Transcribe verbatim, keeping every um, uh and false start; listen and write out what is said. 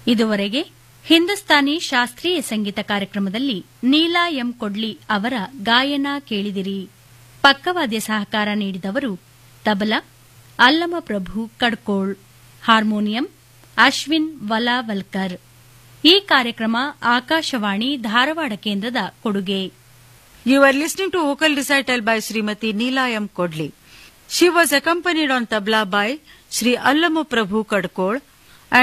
ಇದುವರೆಗೆ ಹಿಂದೂಸ್ತಾನಿ ಶಾಸ್ತ್ರೀಯ ಸಂಗೀತ ಕಾರ್ಯಕ್ರಮದಲ್ಲಿ ನೀಲಾ ಎಂ ಕೊಡ್ಲಿ ಅವರ ಗಾಯನ ಕೇಳಿದಿರಿ. ಪಕ್ಕವಾದ್ಯ ಸಹಕಾರ ನೀಡಿದವರು ತಬಲಾ ಅಲ್ಲಮ ಪ್ರಭು ಕಡ್ಕೋಳ್, ಹಾರ್ಮೋನಿಯಂ ಅಶ್ವಿನ್ ವಲಾವಲ್ಕರ್. ಈ ಕಾರ್ಯಕ್ರಮ ಆಕಾಶವಾಣಿ ಧಾರವಾಡ ಕೇಂದ್ರದ ಕೊಡುಗೆ. You are listening to vocal recital by Srimati Neela M. Kodli. She was accompanied on tabla by Sri Allama Prabhu Kadkol